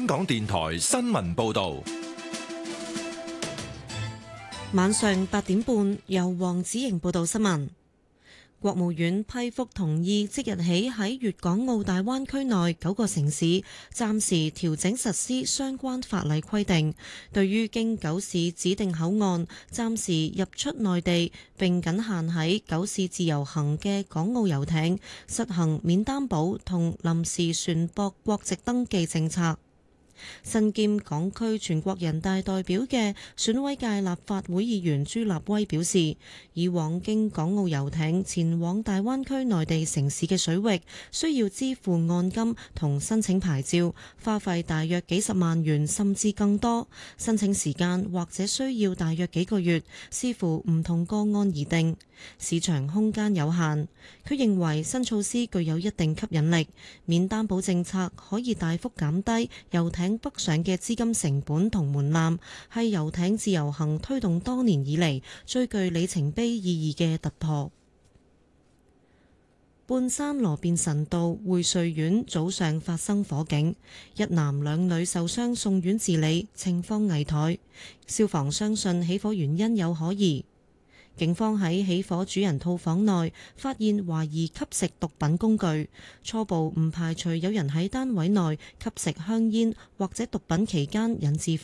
香港電台新聞報道。 晚上8點半，由黃子瑩報道新聞。國務院批覆同意，即日起喺粵港澳大灣區內9個城市暫時調整實施相關法例規定，對於經9市指定口岸暫時入出內地並僅限喺9市自由行嘅港澳遊艇，實行免擔保同臨時船舶國籍登記政策。身兼港區全國人大代表嘅選委界立法會議員朱立威表示，以往經港澳遊艇前往大灣區內地城市嘅水域，需要支付按金同申請牌照，花費大約幾十萬元甚至更多，申請時間或者需要大約幾個月，視乎唔同個案而定，市場空間有限。佢認為新措施具有一定吸引力，免擔保政策可以大幅減低遊艇北上嘅資金成本同門檻，係遊艇自由行推動多年以嚟最具里程碑意義嘅突破。半山羅便臣道匯瑞苑早上發生火警，一男兩女受傷送院治理，情況危殆。消防相信起火原因有可疑。警方喺起火主人套房內發現懷疑吸食毒品工具，初步唔排除有人喺單位內吸食香煙或者毒品期間引致